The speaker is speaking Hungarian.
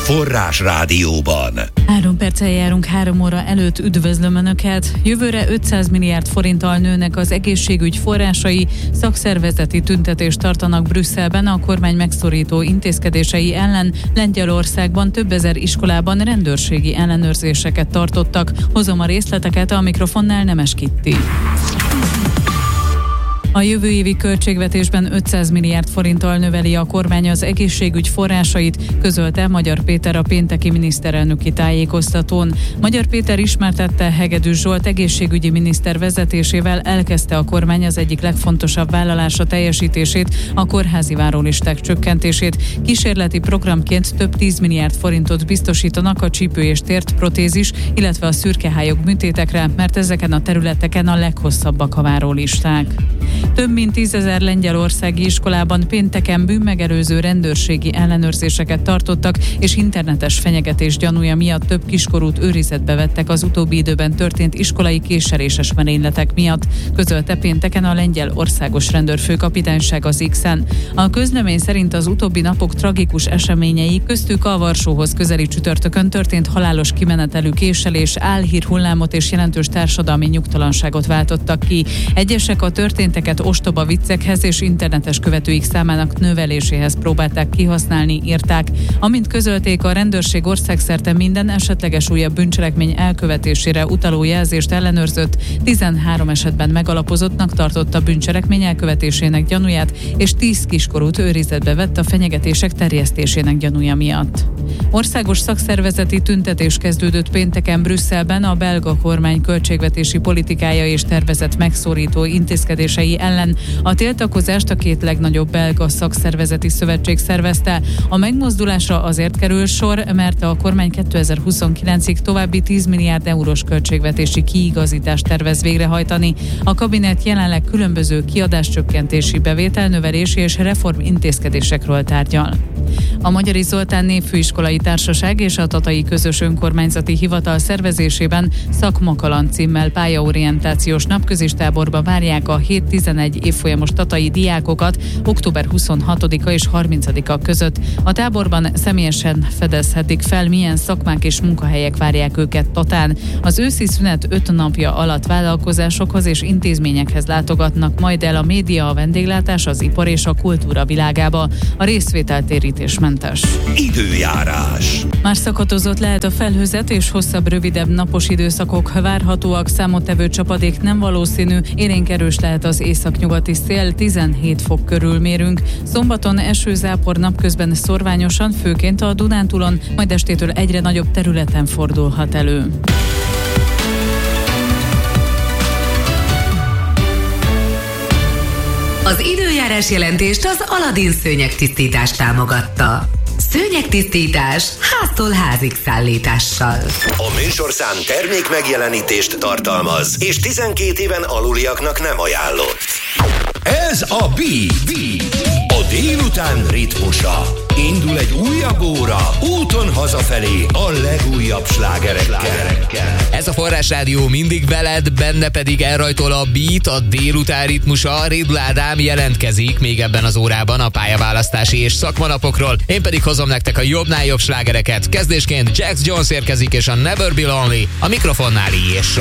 Forrás Rádióban. 3 perccel járunk 3 óra előtt, üdvözlöm Önöket! Jövőre 500 milliárd forinttal nőnek az egészségügy forrásai, szakszervezeti tüntetést tartanak Brüsszelben a kormány megszorító intézkedései ellen. Lengyelországban több ezer iskolában rendőrségi ellenőrzéseket tartottak. Hozom a részleteket, a mikrofonnál Nemes Kitti. A jövő évi költségvetésben 500 milliárd forinttal növeli a kormány az egészségügy forrásait, közölte Magyar Péter a pénteki miniszterelnöki tájékoztatón. Magyar Péter ismertette, Hegedűs Zsolt egészségügyi miniszter vezetésével elkezdte a kormány az egyik legfontosabb vállalása teljesítését, a kórházi várólisták csökkentését. Kísérleti programként több 10 milliárd forintot biztosítanak a csípő és tért, protézis, illetve a szürkehályok műtétekre, mert ezeken a területeken a leghosszabbak a várólisták. Több mint 10 000 lengyelországi iskolában pénteken bűnmegelőző rendőrségi ellenőrzéseket tartottak, és internetes fenyegetés gyanúja miatt több kiskorút őrizetbe vettek az utóbbi időben történt iskolai késeléses merényletek miatt, közölte pénteken a lengyel országos rendőrfőkapitányság az X-en. A közlemény szerint az utóbbi napok tragikus eseményei, köztük a Varsóhoz közeli csütörtökön történt halálos kimenetelű késelés, álhírhullámot és jelentős társadalmi nyugtalanságot váltottak ki. Egyesek a történteket ostoba viccekhez és internetes követőik számának növeléséhez próbálták kihasználni, írták. Amint közölték, a rendőrség országszerte minden esetleges újabb bűncselekmény elkövetésére utaló jelzést ellenőrzött, 13 esetben megalapozottnak tartotta bűncselekmény elkövetésének gyanúját, és 10 kiskorút őrizetbe vett a fenyegetések terjesztésének gyanúja miatt. Országos szakszervezeti tüntetés kezdődött pénteken Brüsszelben a belga kormány költségvetési politikája és tervezett megszorító intézkedései ellen. A tiltakozást a 2 legnagyobb belga szakszervezeti szövetség szervezte. A megmozdulásra azért kerül sor, mert a kormány 2029-ig további 10 milliárd eurós költségvetési kiigazítást tervez végrehajtani. A kabinet jelenleg különböző kiadáscsökkentési, bevételnövelési és reformintézkedésekről tárgyal. A Magyari Zoltán Népfőiskolai Társaság és a Tatai Közös Önkormányzati Hivatal szervezésében Szakmakaland címmel pályaorientációs napközis táborba várják a 7-11 évfolyamos tatai diákokat október 26-a és 30-a között. A táborban személyesen fedezhetik fel, milyen szakmák és munkahelyek várják őket Tatán. Az őszi szünet 5 napja alatt vállalkozásokhoz és intézményekhez látogatnak majd el a média, a vendéglátás, az ipar és a kultúra világába. A részvétel térítésmentes. Időjárás. Már szakatozott lehet a felhőzet, és hosszabb, rövidebb napos időszakok várhatóak, számottevő csapadék nem valószínű, élénk erős lehet az északnyugati szél, 17 fok körül mérünk. Szombaton esőzápor napközben szorványosan, főként a Dunántúlon, majd estétől egyre nagyobb területen fordulhat elő. Az időjárás jelentést az Aladin szőnyegtisztítás támogatta. Szőnyegtisztítás háztól házig szállítással. A műsorszám termék megjelenítést tartalmaz, és 12 éven aluliaknak nem ajánlott. Ez a a délután ritmusa. Indul egy újabb óra, úton hazafelé a legújabb slágerekkel. Ez a Forrás Rádió mindig veled, benne pedig elrajtol a beat, a délután ritmusa. Rédl Ádám jelentkezik még ebben az órában a pályaválasztási és szakmanapokról. Én pedig hozom nektek a jobbnál jobb slágereket. Kezdésként Jax Jones érkezik és a Never Be Lonely, a mikrofonnál így és